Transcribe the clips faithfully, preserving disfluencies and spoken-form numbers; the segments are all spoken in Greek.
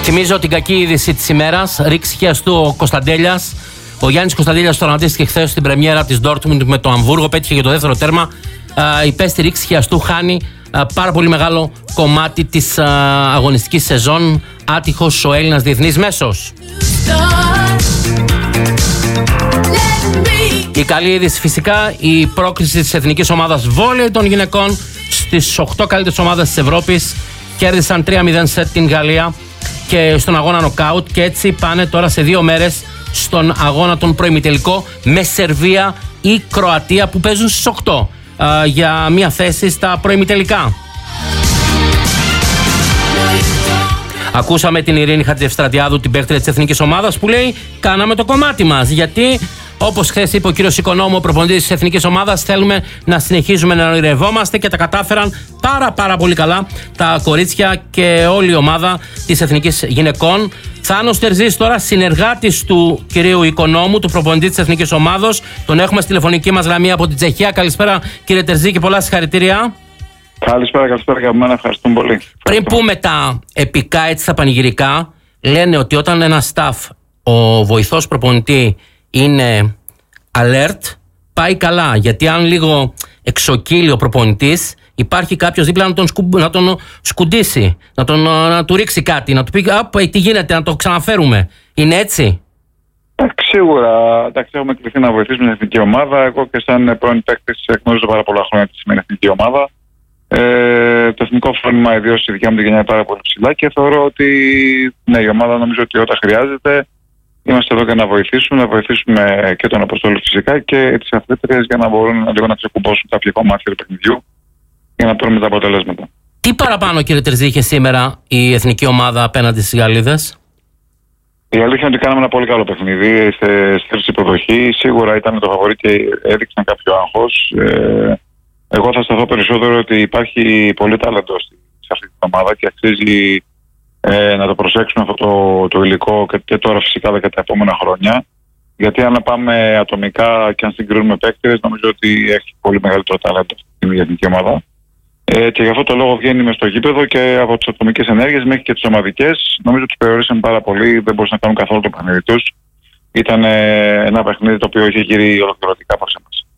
Θυμίζω την κακή είδηση της ημέρας. Ρήξη χιαστού ο Κωνσταντέλιας. Ο Γιάννης Κωνσταντέλιας τραυματίστηκε χθες στην πρεμιέρα της Ντόρτμουντ με το Αμβούργο. Πέτυχε για το δεύτερο τέρμα. Υπέστη ρήξη χιαστού, χάνει πάρα πολύ μεγάλο κομμάτι της αγωνιστικής σεζόν. Άτυχος ο Έλληνας διεθνής μέσος. Η καλή είδηση φυσικά, η πρόκριση της εθνικής ομάδας βόλεϊ των γυναικών στις οκτώ καλύτερες ομάδες της Ευρώπης. Κέρδισαν τρία μηδέν σετ την Γαλλία και στον αγώνα νοκάουτ και έτσι πάνε τώρα σε δύο μέρες στον αγώνα τον προημιτελικό με Σερβία ή Κροατία που παίζουν στις οκτώ α, για μια θέση στα προημιτελικά. Ακούσαμε την Ειρήνη Χατζηευστρατιάδου, την παίκτρια της εθνικής ομάδας, που λέει κάναμε το κομμάτι μας, γιατί όπως χθες είπε ο κύριος Οικονόμου, ο προπονητής της εθνικής ομάδας, θέλουμε να συνεχίζουμε να ονειρευόμαστε και τα κατάφεραν πάρα πάρα πολύ καλά τα κορίτσια και όλη η ομάδα της εθνικής γυναικών. Θάνος Τερζής τώρα, συνεργάτης του κυρίου Οικονόμου, του προπονητή της εθνικής ομάδος. Τον έχουμε στη τηλεφωνική μας γραμμή από την Τσεχία. Καλησπέρα κύριε Τερζή και πολλά συγχαρητήρια. Καλησπέρα, καλησπέρα και από μένα, ευχαριστούμε πολύ. Πριν πούμε τα επικά, έτσι τα πανηγυρικά, λένε ότι όταν ένα staff, ο βοηθός προπονητή, είναι alert, πάει καλά. Γιατί αν λίγο εξοκύλει ο προπονητής, υπάρχει κάποιος δίπλα να τον, σκου, να τον σκουντήσει, να, τον, να του ρίξει κάτι, να του πει «Α, τι γίνεται, να το ξαναφέρουμε». Είναι έτσι? Σίγουρα, εντάξει, έχουμε κληθεί να βοηθήσουμε την εθνική ομάδα. Εγώ και σαν πρώην παίκτης γνωρίζω πάρα πολλά χρόνια τη σημαίνει εθνική ομάδα. Ε, το εθνικό φρόνημα, ιδίως η δικιά μου τη γενιά, είναι πάρα πολύ ψηλά και θεωρώ ότι ναι, η ομάδα νομίζω ότι όταν χρειάζεται είμαστε εδώ για να βοηθήσουμε, να βοηθήσουμε και τον Αποστόλο φυσικά και τις αθλήτριες για να μπορούν λίγο να ξεκουμπώσουν κάποια κομμάτια του παιχνιδιού για να παίρνουμε τα αποτελέσματα. Τι παραπάνω, κύριε Τερζή, είχε σήμερα η εθνική ομάδα απέναντι στις Γαλλίδες? Η αλήθεια είναι ότι κάναμε ένα πολύ καλό παιχνίδι σε στέρηση υποδοχή. Σίγουρα ήταν το φαβορί και έδειξαν κάποιο άγχος. Ε, εγώ θα σταθώ περισσότερο ότι υπάρχει πολύ τάλαντο σε αυτή την ομάδα και αξίζει ε, να το προσέξουμε αυτό το, το υλικό και, και τώρα φυσικά και τα επόμενα χρόνια. Γιατί αν πάμε ατομικά και αν συγκρίνουμε παίκτες, νομίζω ότι έχει πολύ μεγαλύτερο τάλαντο η εθνική ομάδα. Ε, και γι' αυτό το λόγο βγαίνει μες στο γήπεδο και από τις ατομικές ενέργειες μέχρι και τις ομαδικές. Νομίζω ότι τους περιορίσαν πάρα πολύ, δεν μπορούσαν να κάνουν καθόλου το παιχνίδι τους. Ήταν ε, ένα παιχνίδι το οποίο είχε γύρει ολοκληρωτικά προς εμάς.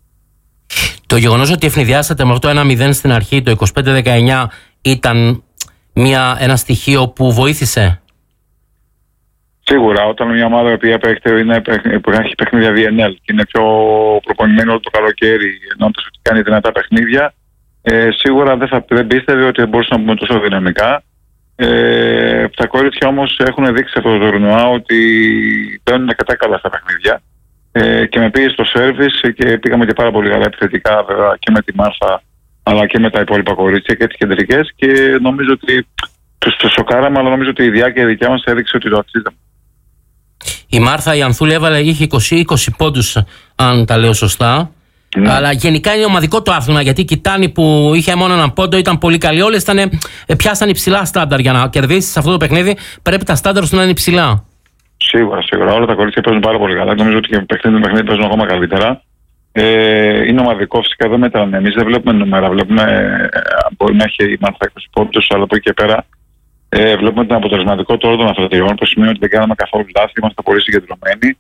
Το γεγονός ότι ευνηδιάσατε με αυτό το ένα μηδέν στην αρχή, το είκοσι πέντε δεκαεννιά, ήταν μια, ένα στοιχείο που βοήθησε? Σίγουρα, όταν μια ομάδα που έχει παιχνίδια βι εν ελ και είναι πιο προπονημένη όλο το καλοκαίρι, εννοώντας ότι κάνει δυνατά παιχνίδια, ε, σίγουρα δεν, θα, δεν πίστευε ότι μπορούσαν να πούμε τόσο δυναμικά. Ε, τα κορίτσια όμως έχουν δείξει αυτό το τουρνουά ότι παίρνουν αρκετά καλά στα παιχνίδια. Ε, και με πήγε στο σέρβις και πήγαμε και πάρα πολύ καλά επιθετικά, βέβαια, και με τη Μάρθα αλλά και με τα υπόλοιπα κορίτσια και τις κεντρικές, και νομίζω ότι τους το σοκάραμε, αλλά νομίζω ότι η διάρκεια δικιά μας έδειξε ότι το αξίζαμε. Η Μάρθα η Ανθούλη έβαλε, είχε είκοσι είκοσι πόντους, αν τα λέω σωστά. Ναι. Αλλά γενικά είναι ομαδικό το άθλημα, γιατί η Κιτάνη που είχε μόνο έναν πόντο ήταν πολύ καλή. Όλες πιάσαν υψηλά στάνταρ. Για να κερδίσεις αυτό το παιχνίδι πρέπει τα στάνταρ σου να είναι υψηλά. Σίγουρα, σίγουρα. Όλα τα κορίτσια παίζουν πάρα πολύ καλά. Νομίζω ότι και παιχνίδι με παιχνίδι παίζουν ακόμα καλύτερα. Ε, είναι ομαδικό, φυσικά δεν μετράνε. Εμείς δεν βλέπουμε νούμερα. Βλέπουμε, ε, μπορεί να έχει η Μάρθα είκοσι πόντους, αλλά από εκεί και πέρα ε, βλέπουμε την αποτελεσματικότητα όλων των αθλητριών, που σημαίνει ότι δεν κάναμε καθόλου λάθη, είμαστε πολύ συγκεντρωμένοι.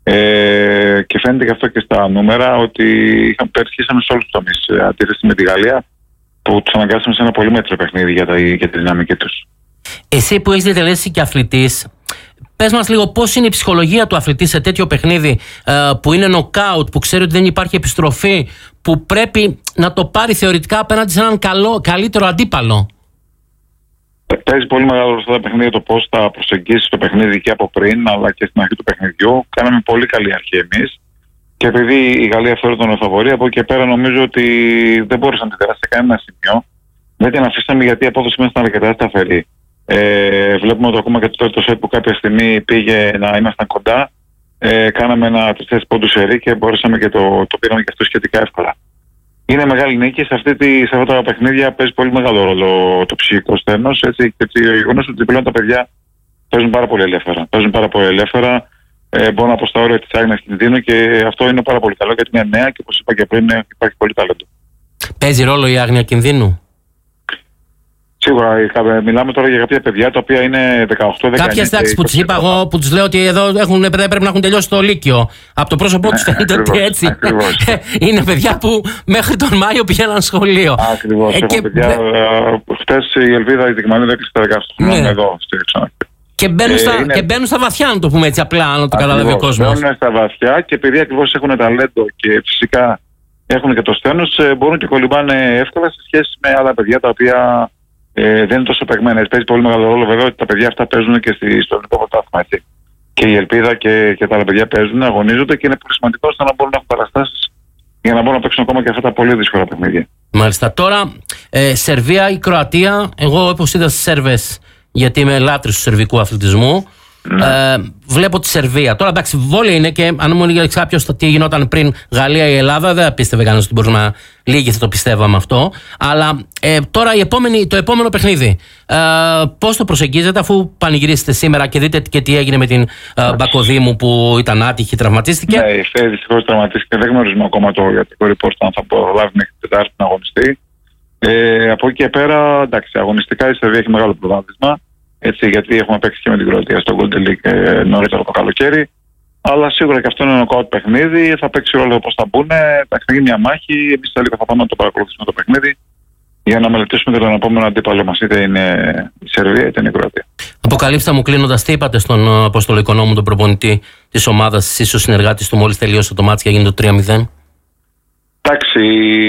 Ε, και φαίνεται και αυτό και στα νούμερα ότι πετύχαμε σε όλους τους τομείς. Αντίθεση με τη Γαλλία, που τους αναγκάσαμε σε ένα πολύ μέτριο παιχνίδι για, τα, για τη δυναμική τους. Εσύ που έχεις διατελέσει και αθλητής, πες μας λίγο πώς είναι η ψυχολογία του αθλητή σε τέτοιο παιχνίδι ε, που είναι νοκάουτ, που ξέρει ότι δεν υπάρχει επιστροφή, που πρέπει να το πάρει θεωρητικά απέναντι σε έναν καλό, καλύτερο αντίπαλο. Παίζει πολύ μεγάλο ρόλο στα παιχνίδια το πώς θα προσεγγίσει το παιχνίδι και από πριν, αλλά και στην αρχή του παιχνιδιού. Κάναμε πολύ καλή αρχή εμείς. Και επειδή η Γαλλία φέρει τον φαβορί, από εκεί και πέρα νομίζω ότι δεν μπόρεσε να την περάσει σε κανένα σημείο. Δεν την αφήσαμε γιατί η απόδοση μας ήταν αρκετά σταθερή. Ε, βλέπουμε ότι ακόμα και το τέταρτο σετ που κάποια στιγμή πήγε να ήμασταν κοντά. Ε, κάναμε ένα τρεις πόντους σερί και μπορέσαμε και το, το πήραμε και αυτό σχετικά εύκολα. Είναι μεγάλη νίκη. Σε, αυτή τη, σε αυτά τα παιχνίδια παίζει πολύ μεγάλο ρόλο το ψυχικό στένος. Έτσι, και το γεγονός ότι πλέον τα παιδιά παίζουν πάρα πολύ ελεύθερα. Παίζουν πάρα πολύ ελεύθερα. Ε, μπορούν από στα όρια της άγνοιας κινδύνου και αυτό είναι πάρα πολύ καλό γιατί είναι νέα και όπως είπα και πριν υπάρχει πολύ ταλέντο. Παίζει ρόλο η άγνοια κινδύνου? Σίγουρα, μιλάμε τώρα για κάποια παιδιά τα οποία είναι δεκαοκτώ δεκαεννιά. Κάποιες τάξεις που τους είπα εγώ, που τους λέω ότι εδώ έχουν, πρέπει να έχουν τελειώσει το Λύκειο. Από το πρόσωπό τους φαίνεται ότι έτσι. Ακριβώς. Είναι παιδιά που μέχρι τον Μάιο πηγαίναν σχολείο. Ακριβώς. Ε, και... παιδιά, χτες η Ελβίδα η Δεικμανίδα έκλεισε τα δεκαοκτώ χρόνια εδώ στη Ξάνθη. Και μπαίνουν, ε, στα, είναι... και μπαίνουν στα βαθιά, να το πούμε έτσι απλά, να το καταλάβει ο κόσμος. Μπαίνουν στα βαθιά και επειδή ακριβώς έχουν ταλέντο και φυσικά έχουν και το στένος, μπορούν και κολυμπάνε εύκολα σε σχέση με άλλα παιδιά τα οποία ε, δεν είναι τόσο παιγμένα. Παίζει πολύ μεγάλο ρόλο βέβαια ότι τα παιδιά αυτά παίζουν και στη, στο ελληνικό πρωτάθλημα. Και η Ελπίδα και, και τα άλλα παιδιά παίζουν, αγωνίζονται και είναι πολύ σημαντικό ώστε να μπορούν να έχουν παραστάσεις για να μπορούν να παίξουν ακόμα και αυτά τα πολύ δύσκολα παιχνίδια. Μάλιστα. Τώρα, ε, Σερβία ή Κροατία, εγώ όπως είδα στις Σέρβες, γιατί είμαι λάτρης του σερβικού αθλητισμού. Ναι. Ε, βλέπω τη Σερβία. Τώρα εντάξει, βόλεϊ είναι και αν μου έλεγε κάποιο τι γινόταν πριν Γαλλία ή Ελλάδα, δεν πίστευε κανένα ότι μπορούμε να λίγοι θα το πιστεύαμε αυτό. Αλλά ε, τώρα η επόμενη, το επόμενο παιχνίδι, ε, πώς το προσεγγίζετε αφού πανηγυρίσετε σήμερα και δείτε και τι έγινε με την ε, Μπακοδήμου που ήταν άτυχη, τραυματίστηκε. Ναι, η Φέη δυστυχώς τραυματίστηκε. Δεν γνωρίζουμε ακόμα το ιατρικό report αν θα προλάβει μέχρι την Τετάρτη να αγωνιστεί. Ε, από εκεί και πέρα, εντάξει, αγωνιστικά η Σερβία έχει μεγάλο προβάδισμα. Έτσι, γιατί έχουμε παίξει και με την Κροατία στο Golden League ε, νωρίτερα το καλοκαίρι. Αλλά σίγουρα και αυτό είναι ένα νοκάουτ παιχνίδι. Θα παίξει ρόλο πώς θα μπουν. Θα γίνει μια μάχη. Εμείς τελικά θα πάμε να το παρακολουθήσουμε το παιχνίδι για να μελετήσουμε και τον επόμενο αντίπαλο μας, είτε είναι η Σερβία είτε είναι η Κροατία. Αποκαλύψτε μου κλείνοντας, τι είπατε στον Απόστολο Οικονόμου, τον προπονητή της ομάδας, ίσως συνεργάτης του, μόλις τελείωσε το μάτς και έγινε το τρία μηδέν. Εντάξει.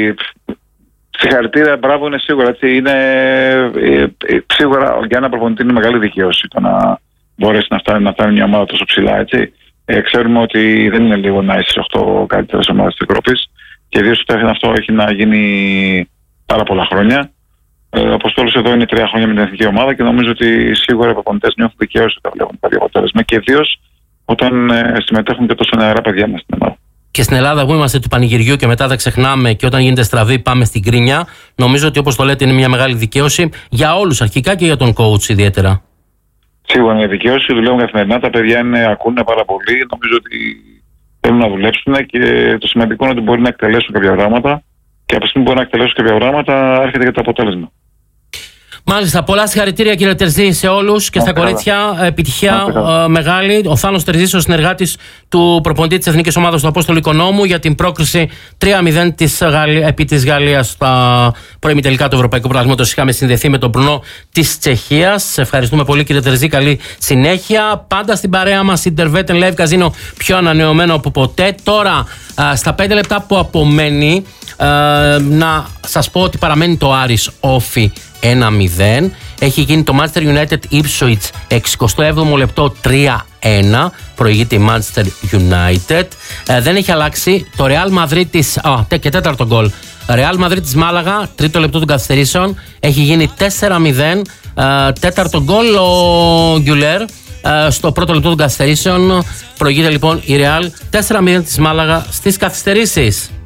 Συγχαρητήρια, μπράβο, είναι σίγουρα. Έτσι, είναι, ε, ε, σίγουρα για ένα προπονητή είναι μεγάλη δικαίωση το να μπορέσει να φτάνει, να φτάνει μια ομάδα τόσο ψηλά. Έτσι. Ε, ξέρουμε ότι δεν είναι λίγο να είσαι οκτώ καλύτερες ομάδες της Ευρώπης και ιδίως το αυτό έχει να γίνει πάρα πολλά χρόνια. Ε, ο Αποστόλος εδώ είναι τρία χρόνια με την εθνική ομάδα και νομίζω ότι σίγουρα οι προπονητές νιώθουν δικαίωση όταν βλέπουν κάτι αποτέλεσμα και ιδίως όταν ε, συμμετέχουν και τόσο νεαρά παιδιά μας στην ομάδα. Και στην Ελλάδα που είμαστε του πανηγυριού και μετά τα ξεχνάμε και όταν γίνεται στραβή πάμε στην κρίνια, νομίζω ότι όπως το λέτε είναι μια μεγάλη δικαίωση για όλους αρχικά και για τον coach ιδιαίτερα. Σίγουρα είναι δικαίωση, δουλεύουν καθημερινά, τα παιδιά είναι, ακούνε πάρα πολύ, νομίζω ότι θέλουν να δουλέψουν και το σημαντικό είναι ότι μπορεί να εκτελέσουν κάποια πράγματα και από τη στιγμή που μπορεί να εκτελέσουν κάποια πράγματα έρχεται και το αποτέλεσμα. Μάλιστα, πολλά συγχαρητήρια κύριε Τερζή σε όλους και στα κορίτσια. Επιτυχία ε, μεγάλη. Ο Θάνος Τερζής, ο συνεργάτης του προπονητή της Εθνικής Ομάδας του Απόστολου Οικονόμου για την πρόκριση τρία μηδέν της Γαλλ... επί της Γαλλίας στα προημιτελικά του Ευρωπαϊκού Πρωταθλήματος. Είχαμε συνδεθεί με τον Μπρουνό της Τσεχίας. Σε ευχαριστούμε πολύ κύριε Τερζή. Καλή συνέχεια. Πάντα στην παρέα μας Intervet Live Casino, πιο ανανεωμένο από ποτέ. Τώρα, ε, στα πέντε λεπτά που απομένει, ε, να σας πω ότι παραμένει το Άρης Όφι ένα μηδέν. Έχει γίνει το Manchester United Ipswich εξηκοστό έβδομο λεπτό τρία ένα. Προηγείται η Manchester United. Ε, δεν έχει αλλάξει. Το Real Madrid της. Α, και τέταρτο γκολ. Real Madrid της Μάλαγα, τρίτο λεπτό των καθυστερήσεων. Έχει γίνει τέσσερα μηδέν. Ε, τέταρτο γκολ ο Γκιουλέρ. Ε, στο πρώτο λεπτό των καθυστερήσεων. Προηγείται λοιπόν η Real τέσσερα μηδέν της Μάλαγα στις καθυστερήσεις.